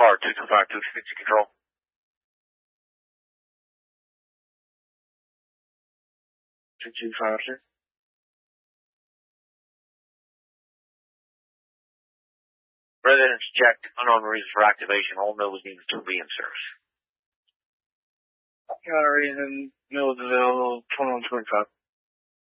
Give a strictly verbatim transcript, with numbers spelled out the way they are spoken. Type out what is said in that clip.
car, two two five, two sixty control. two two five, sir. Residence checked, unknown reason for activation, all nodes needs to be in service. Got a reason, nodes available, twenty-one twenty-five.